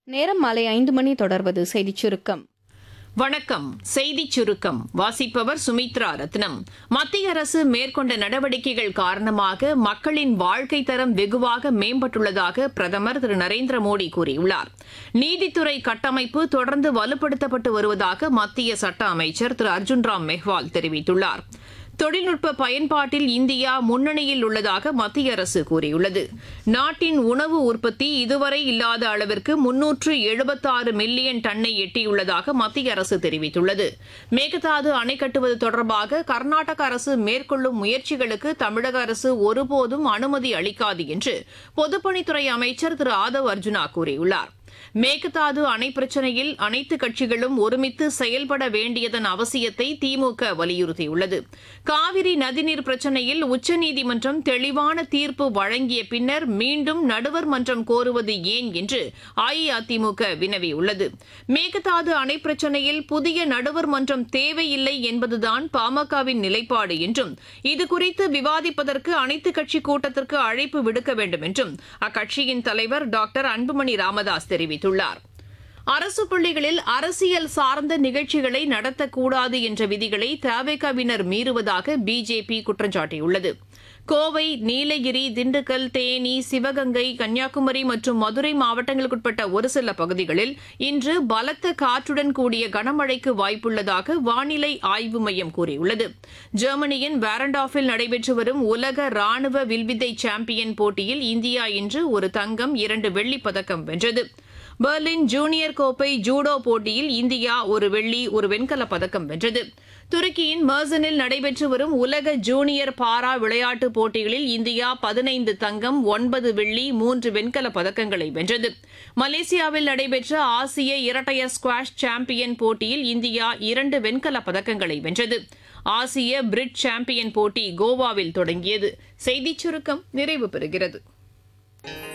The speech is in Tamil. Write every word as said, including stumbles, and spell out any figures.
நேரம் மாலை ஐந்து மணி தொடர்வது செய்திச் சுருக்கம். வணக்கம். செய்திச் சுருக்கம் வாசிப்பவர் சுமித்ரா ரத்னம். மத்திய அரசு மேற்கொண்ட நடவடிக்கைகள் காரணமாக மக்களின் வாழ்க்கை தரம் வெகுவாக மேம்பட்டுள்ளதாக பிரதமர் திரு நரேந்திர மோடி கூறியுள்ளார். நீதித்துறை கட்டமைப்பு தொடர்ந்து வலுப்படுத்தப்பட்டு வருவதாக மத்திய சட்ட அமைச்சர் திரு அர்ஜுன் ராம் மெஹ்வால் தெரிவித்துள்ளார். தொழில்நுட்ப பயன்பாட்டில் இந்தியா முன்னணியில் உள்ளதாக மத்திய அரசு கூறியுள்ளது. நாட்டின் உணவு உற்பத்தி இதுவரை இல்லாத அளவிற்கு முன்னூற்று எழுபத்தாறு மில்லியன் டன்னை எட்டியுள்ளதாக மத்திய அரசு தெரிவித்துள்ளது. மேகதாது அணை கட்டுவது தொடர்பாக கர்நாடக அரசு மேற்கொள்ளும் முயற்சிகளுக்கு தமிழக அரசு ஒருபோதும் அனுமதி அளிக்காது என்று பொதுப்பணித்துறை அமைச்சர் திரு ஆதவ் அர்ஜுனா கூறியுள்ளார். மேகதாது அணை பிரச்சினையில் அனைத்து கட்சிகளும் ஒருமித்து செயல்பட வேண்டியதன் அவசியத்தை திமுக வலியுறுத்தியுள்ளது. காவிரி நதிநீர் பிரச்சினையில் உச்சநீதிமன்றம் தெளிவான தீர்ப்பு வழங்கிய பின்னர் மீண்டும் நடுவர் மன்றம் கோருவது ஏன் என்று அஇஅதிமுக வினவியுள்ளது. மேகதாது அணை பிரச்சினையில் புதிய நடுவர் மன்றம் தேவையில்லை என்பதுதான் பாமகவின் நிலைப்பாடு என்றும் இதுகுறித்து விவாதிப்பதற்கு அனைத்துக் கட்சி கூட்டத்திற்கு அழைப்பு விடுக்க வேண்டும் என்றும் அக்கட்சியின் தலைவர் டாக்டர் அன்புமணி ராமதாஸ் தெரிவித்துள்ளார். அரசு பள்ளிகளில் அரசியல் சார்ந்த நிகழ்ச்சிகளை நடத்தக்கூடாது என்ற விதிகளை தவேகாவினர் மீறுவதாக பிஜேபி குற்றம் சாட்டியுள்ளது. கோவை, நீலகிரி, திண்டுக்கல், தேனி, சிவகங்கை, கன்னியாகுமரி மற்றும் மதுரை மாவட்டங்களுக்குட்பட்ட ஒரு சில பகுதிகளில் இன்று பலத்த காற்றுடன் கூடிய கனமழைக்கு வாய்ப்புள்ளதாக வானிலை ஆய்வு மையம் கூறியுள்ளது. ஜெர்மனியின் வாரண்டாஃபில் நடைபெற்று வரும் உலக ராணுவ வில்வித்தை சாம்பியன் போட்டியில் இந்தியா இன்று ஒரு தங்கம், இரண்டு வெள்ளிப் பதக்கம் வென்றது. பெர்லின் ஜூனியர் கோப்பை ஜூடோ போட்டியில் இந்தியா ஒரு வெள்ளி, ஒரு வெண்கலப் பதக்கம் வென்றது. துருக்கியின் மெர்சனில் நடைபெற்று வரும் உலக ஜூனியர் பாரா விளையாட்டுப் போட்டிகளில் இந்தியா பதினைந்து தங்கம், ஒன்பது வெள்ளி, மூன்று வெண்கலப் பதக்கங்களை வென்றது. மலேசியாவில் நடைபெற்ற ஆசிய இரட்டையர் ஸ்குவாஷ் சாம்பியன் போட்டியில் இந்தியா இரண்டு வெண்கலப் பதக்கங்களை வென்றது. ஆசிய பிரிட்ஜ் சாம்பியன் போட்டி கோவாவில் தொடங்கியது. செய்திச் சுருக்கம் நிறைவு பெறுகிறது.